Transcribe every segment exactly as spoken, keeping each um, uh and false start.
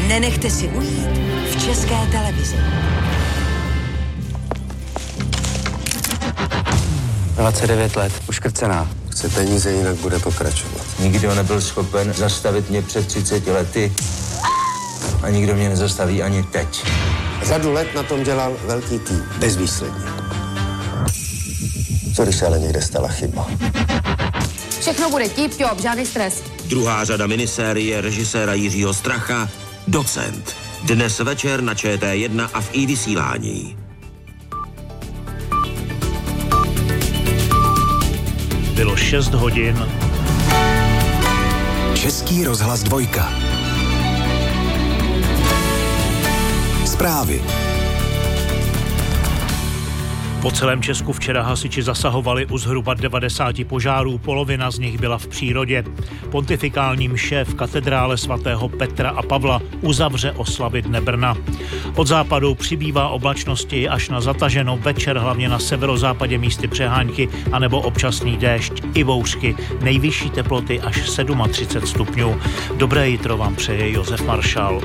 nenechte si ujít v České televizi. dvacet devět let, uškrcená. Chce peníze, jinak bude pokračovat. Nikdo nebyl schopen zastavit mě před třiceti lety a nikdo mě nezastaví ani teď. Řadu let na tom dělal velký tým, bezvýsledně. Co když se ale někde stala chyba? Všechno bude tip-top, žádný stres. Druhá řada minisérie režiséra Jiřího Stracha Docent. Dnes večer na Č T jedna a v iVysílání. Bylo šest hodin. Český rozhlas dvojka. Zprávy. Po celém Česku včera hasiči zasahovali u zhruba devadesáti požárů, polovina z nich byla v přírodě. Pontifikální mše v katedrále svatého Petra a Pavla uzavře oslavy Dne Brna. Od západu přibývá oblačnosti až na zataženo, večer hlavně na severozápadě místy přehánky anebo občasný déšť i bouřky. Nejvyšší teploty až třicet sedm stupňů. Dobré jitro vám přeje Josef Maršál.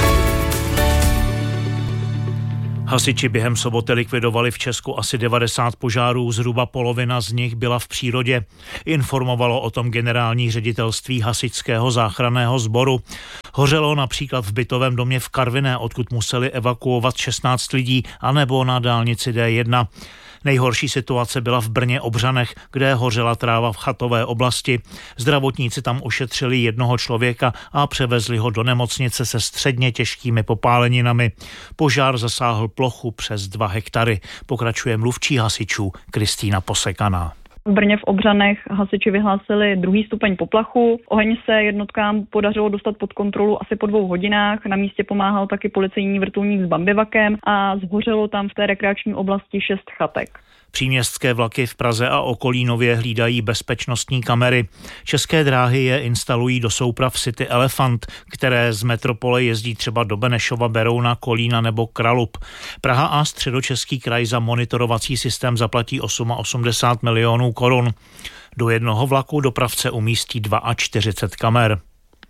Hasiči během soboty likvidovali v Česku asi devadesát požárů, zhruba polovina z nich byla v přírodě. Informovalo o tom generální ředitelství hasičského záchranného sboru. Hořelo například v bytovém domě v Karviné, odkud museli evakuovat šestnáct lidí, anebo na dálnici D jedna. Nejhorší situace byla v Brně Obřanech, kde hořela tráva v chatové oblasti. Zdravotníci tam ošetřili jednoho člověka a převezli ho do nemocnice se středně těžkými popáleninami. Požár zasáhl plochu přes dva hektary. Pokračuje mluvčí hasičů Kristýna Posekaná. V Brně v Obřanech hasiči vyhlásili druhý stupeň poplachu. Oheň se jednotkám podařilo dostat pod kontrolu asi po dvou hodinách. Na místě pomáhal taky policejní vrtulník s bambivakem a zhořelo tam v té rekreační oblasti šest chatek. Příměstské vlaky v Praze a okolí nově hlídají bezpečnostní kamery. České dráhy je instalují do souprav City Elefant, které z metropole jezdí třeba do Benešova, Berouna, Kolína nebo Kralup. Praha a Středočeský kraj za monitorovací systém zaplatí osmdesát osm milionů korun. Do jednoho vlaku dopravce umístí čtyřicet dva kamer.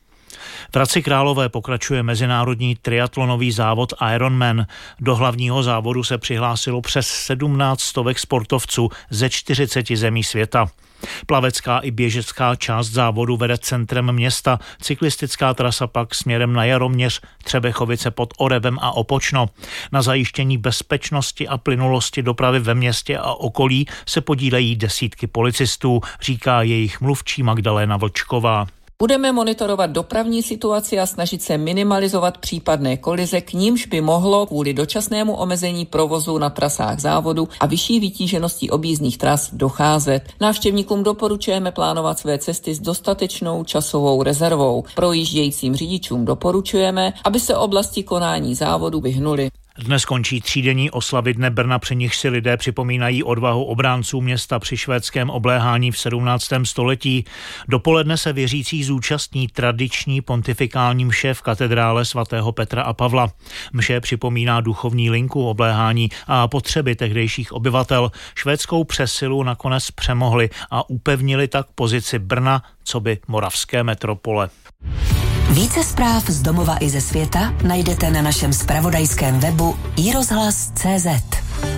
V Hradci Králové pokračuje mezinárodní triatlonový závod Ironman. Do hlavního závodu se přihlásilo přes sedmnáct stovek sportovců ze čtyřiceti zemí světa. Plavecká i běžecká část závodu vede centrem města, cyklistická trasa pak směrem na Jaroměř, Třebechovice pod Orebem a Opočno. Na zajištění bezpečnosti a plynulosti dopravy ve městě a okolí se podílejí desítky policistů, říká jejich mluvčí Magdalena Vlčková. Budeme monitorovat dopravní situaci a snažit se minimalizovat případné kolize, k nímž by mohlo kvůli dočasnému omezení provozu na trasách závodu a vyšší vytížeností objízdných tras docházet. Návštěvníkům doporučujeme plánovat své cesty s dostatečnou časovou rezervou. Projíždějícím řidičům doporučujeme, aby se oblasti konání závodu vyhnuli. Dnes končí třídenní oslavy Dne Brna, při nichž si lidé připomínají odvahu obránců města při švédském obléhání v sedmnáctém století. Dopoledne se věřící zúčastní tradiční pontifikální mše v katedrále svatého Petra a Pavla. Mše připomíná duchovní linku obléhání a potřeby tehdejších obyvatel. Švédskou přesilu nakonec přemohli a upevnili tak pozici Brna coby moravské metropole. Více zpráv z domova i ze světa najdete na našem zpravodajském webu i rozhlas tečka cé zet.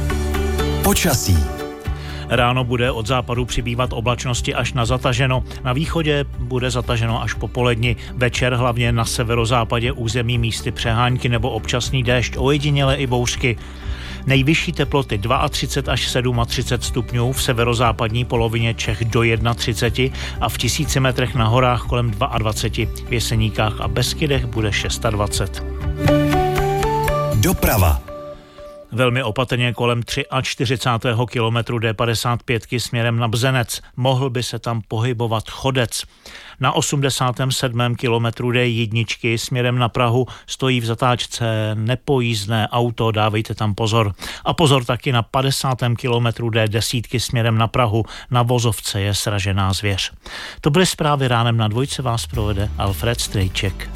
Počasí. Ráno bude od západu přibývat oblačnosti až na zataženo. Na východě bude zataženo až po poledni. Večer hlavně na severozápadě území místy přehánky nebo občasný déšť, ojediněle i bouřky. Nejvyšší teploty třicet dva až třicet sedm stupňů, v severozápadní polovině Čech do třicet jedna a v tisíci metrech na horách kolem dvacet dva. V Jeseníkách a Beskydech bude dvacet šest. Doprava. Velmi opatrně kolem čtyřicátého třetího kilometru D padesát pět směrem na Bzenec. Mohl by se tam pohybovat chodec. Na osmdesátém sedmém kilometru D jedna směrem na Prahu stojí v zatáčce nepojízdné auto, dávejte tam pozor. A pozor taky na padesátém kilometru D deset směrem na Prahu, na vozovce je sražená zvěř. To byly zprávy ránem, na dvojce vás provede Alfred Strejček.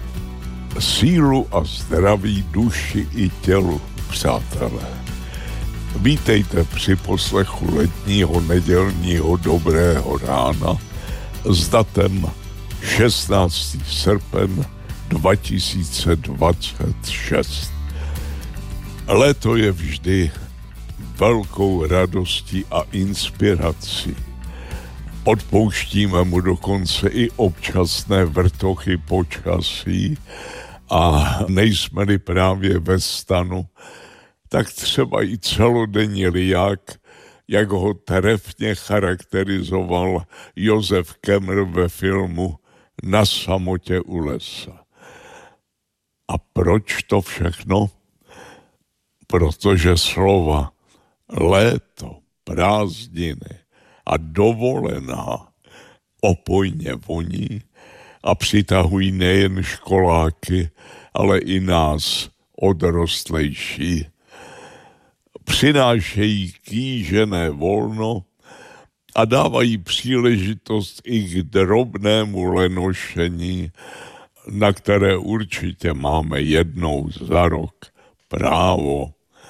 Sílu a zdraví duši i tělu, přátelé. Vítejte při poslechu letního nedělního dobrého rána s datem šestnáctého srpen dva tisíce dvacet šest. Léto je vždy velkou radostí a inspirací. Odpouštíme mu dokonce i občasné vrtochy počasí a nejsme-li právě ve stanu, tak třeba i celodenní liják, jak ho trefně charakterizoval Josef Kemr ve filmu Na samotě u lesa. A proč to všechno? Protože slova léto, prázdniny a dovolená opojně voní a přitahují nejen školáky, ale i nás odrostlejší. Přinášejí kýžené volno a dávají příležitost i k drobnému lenošení, na které určitě máme jednou za rok právo.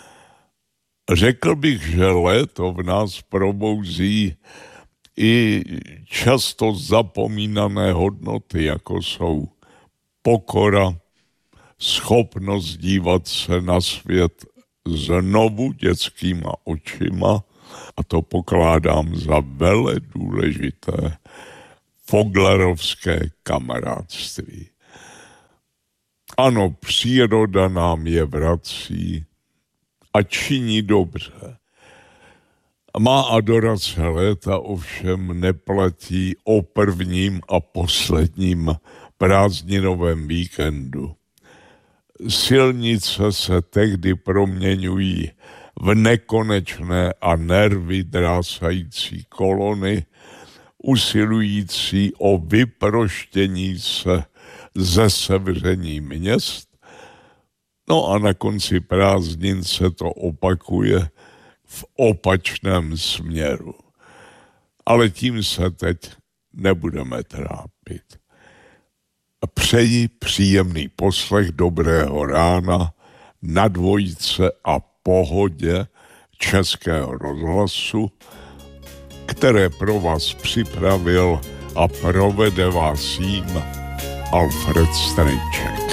Řekl bych, že léto v nás probouzí i často zapomínané hodnoty, jako jsou pokora, schopnost dívat se na svět znovu dětskýma očima, a to pokládám za vele důležité foglerovské kamarádství. Ano, příroda nám je vrací a činí dobře. Má adorace léta ovšem neplatí o prvním a posledním prázdninovém víkendu. Silnice se tehdy proměňují v nekonečné a nervy drásající kolony, usilující o vyproštění se ze sevření měst. No a na konci prázdnin se to opakuje v opačném směru. Ale tím se teď nebudeme trápit. Přeji příjemný poslech Dobrého rána na Dvojce a Pohodě Českého rozhlasu, které pro vás připravil a provede vás jím Alfred Strejček.